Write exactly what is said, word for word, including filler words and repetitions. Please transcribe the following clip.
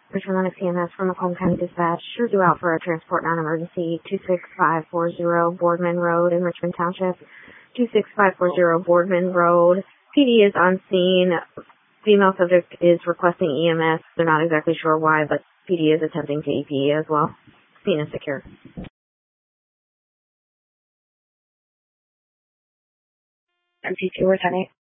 Richmond Lennox E M S from Macomb County Dispatch. Sure due out for a transport non-emergency. two six five four zero Boardman Road in Richmond Township. two six five four zero Boardman Road. P D is on scene. Female subject is requesting E M S. They're not exactly sure why, but P D is attempting to E P E as well. Scene is secure. M T two or ten eight.